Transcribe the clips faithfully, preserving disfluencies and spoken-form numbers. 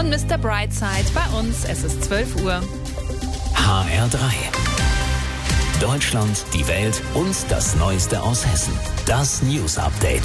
und Mister Brightside bei uns. Es ist zwölf Uhr. H R drei. Deutschland, die Welt und das Neueste aus Hessen. Das News Update.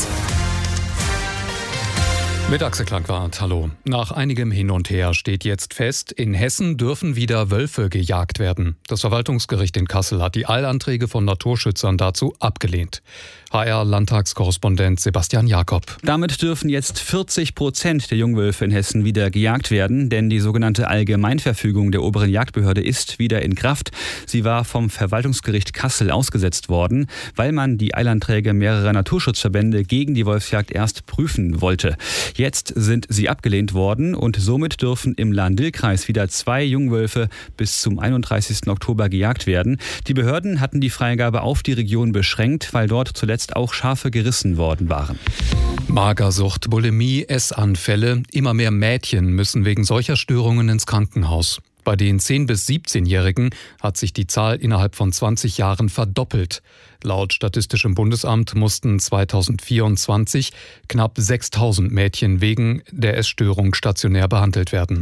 Mit Axel Klangwart, hallo. Nach einigem Hin und Her steht jetzt fest, in Hessen dürfen wieder Wölfe gejagt werden. Das Verwaltungsgericht in Kassel hat die Eilanträge von Naturschützern dazu abgelehnt. H R-Landtagskorrespondent Sebastian Jakob. Damit dürfen jetzt vierzig Prozent der Jungwölfe in Hessen wieder gejagt werden, denn die sogenannte Allgemeinverfügung der oberen Jagdbehörde ist wieder in Kraft. Sie war vom Verwaltungsgericht Kassel ausgesetzt worden, weil man die Eilanträge mehrerer Naturschutzverbände gegen die Wolfsjagd erst prüfen wollte. Jetzt sind sie abgelehnt worden und somit dürfen im Lahn-Dill-Kreis wieder zwei Jungwölfe bis zum einunddreißigsten Oktober gejagt werden. Die Behörden hatten die Freigabe auf die Region beschränkt, weil dort zuletzt auch Schafe gerissen worden waren. Magersucht, Bulimie, Essanfälle. Immer mehr Mädchen müssen wegen solcher Störungen ins Krankenhaus. Bei den zehn- bis siebzehnjährigen hat sich die Zahl innerhalb von zwanzig Jahren verdoppelt. Laut Statistischem Bundesamt mussten zweitausendvierundzwanzig knapp sechstausend Mädchen wegen der Essstörung stationär behandelt werden.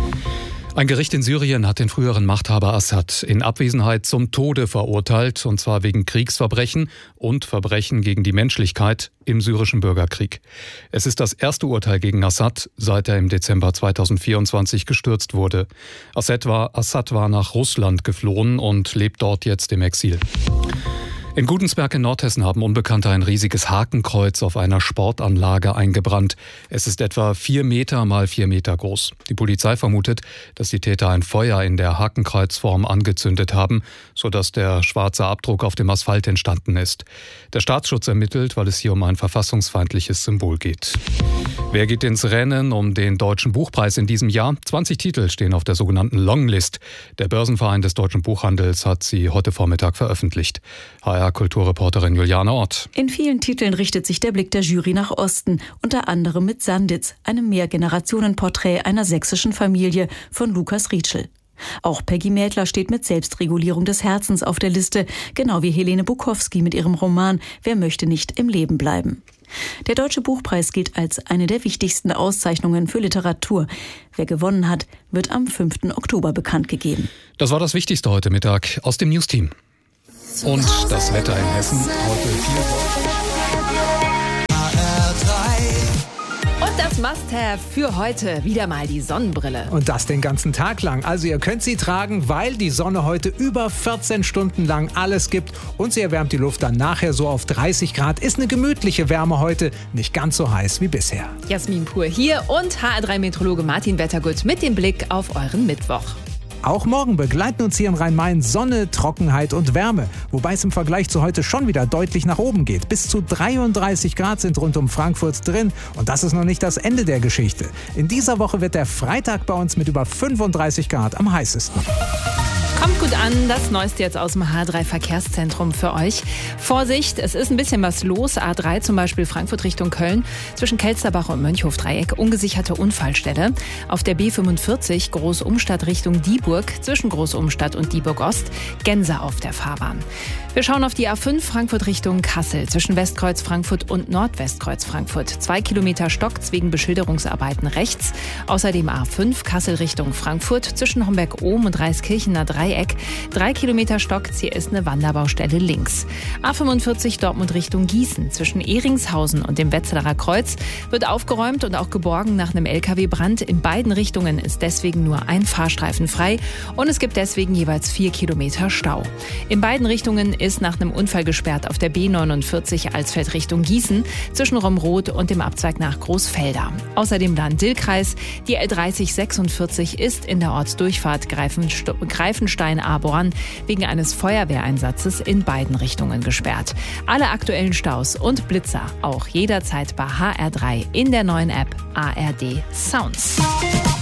Ein Gericht in Syrien hat den früheren Machthaber Assad in Abwesenheit zum Tode verurteilt, und zwar wegen Kriegsverbrechen und Verbrechen gegen die Menschlichkeit im syrischen Bürgerkrieg. Es ist das erste Urteil gegen Assad, seit er im Dezember zweitausendvierundzwanzig gestürzt wurde. Assad war, Assad war nach Russland geflohen und lebt dort jetzt im Exil. In Gudensberg in Nordhessen haben Unbekannte ein riesiges Hakenkreuz auf einer Sportanlage eingebrannt. Es ist etwa vier Meter mal vier Meter groß. Die Polizei vermutet, dass die Täter ein Feuer in der Hakenkreuzform angezündet haben, sodass der schwarze Abdruck auf dem Asphalt entstanden ist. Der Staatsschutz ermittelt, weil es hier um ein verfassungsfeindliches Symbol geht. Wer geht ins Rennen um den Deutschen Buchpreis in diesem Jahr? zwanzig Titel stehen auf der sogenannten Longlist. Der Börsenverein des deutschen Buchhandels hat sie heute Vormittag veröffentlicht. H R-Kulturreporterin Juliane Ort. In vielen Titeln richtet sich der Blick der Jury nach Osten, unter anderem mit Sanditz, einem Mehrgenerationenporträt einer sächsischen Familie von Lukas Rietschel. Auch Peggy Mädler steht mit Selbstregulierung des Herzens auf der Liste, genau wie Helene Bukowski mit ihrem Roman Wer möchte nicht im Leben bleiben. Der Deutsche Buchpreis gilt als eine der wichtigsten Auszeichnungen für Literatur. Wer gewonnen hat, wird am fünften Oktober bekannt gegeben. Das war das Wichtigste heute Mittag aus dem News-Team. Und das Wetter in Hessen heute viel. Und das Must-Have für heute wieder mal die Sonnenbrille. Und das den ganzen Tag lang. Also ihr könnt sie tragen, weil die Sonne heute über vierzehn Stunden lang alles gibt. Und sie erwärmt die Luft dann nachher so auf dreißig Grad. Ist eine gemütliche Wärme heute, nicht ganz so heiß wie bisher. Jasmin Pur hier und H R drei Meteorologe Martin Wettergut mit dem Blick auf euren Mittwoch. Auch morgen begleiten uns hier im Rhein-Main Sonne, Trockenheit und Wärme. Wobei es im Vergleich zu heute schon wieder deutlich nach oben geht. Bis zu dreiunddreißig Grad sind rund um Frankfurt drin. Und das ist noch nicht das Ende der Geschichte. In dieser Woche wird der Freitag bei uns mit über fünfunddreißig Grad am heißesten. Kommt gut an, das Neueste jetzt aus dem H drei Verkehrszentrum für euch. Vorsicht, es ist ein bisschen was los. A drei zum Beispiel Frankfurt Richtung Köln. Zwischen Kelsterbach und Mönchhof-Dreieck ungesicherte Unfallstelle. Auf der B fünfundvierzig Groß-Umstadt Richtung Dieburg. Zwischen Groß-Umstadt und Dieburg-Ost. Gänse auf der Fahrbahn. Wir schauen auf die A fünf Frankfurt Richtung Kassel. Zwischen Westkreuz Frankfurt und Nordwestkreuz Frankfurt. Zwei Kilometer Stocks wegen Beschilderungsarbeiten rechts. Außerdem A fünf Kassel Richtung Frankfurt. Zwischen Homberg-Ohm und Reiskirchener Dreieck. Drei Kilometer Stocks, hier ist eine Wanderbaustelle links. A fünfundvierzig Dortmund Richtung Gießen. Zwischen Ehringshausen und dem Wetzlarer Kreuz wird aufgeräumt und auch geborgen nach einem L K W-Brand. In beiden Richtungen ist deswegen nur ein Fahrstreifen frei und es gibt deswegen jeweils vier Kilometer Stau. In beiden Richtungen ist nach einem Unfall gesperrt auf der B neunundvierzig Alsfeld Richtung Gießen zwischen Romroth und dem Abzweig nach Großfelda. Außerdem Lahn-Dill-Kreis. Die L dreißig sechsundvierzig ist in der Ortsdurchfahrt Greifenstein-Aborn wegen eines Feuerwehreinsatzes in beiden Richtungen gesperrt. Alle aktuellen Staus und Blitzer auch jederzeit bei H R drei in der neuen App A R D Sounds.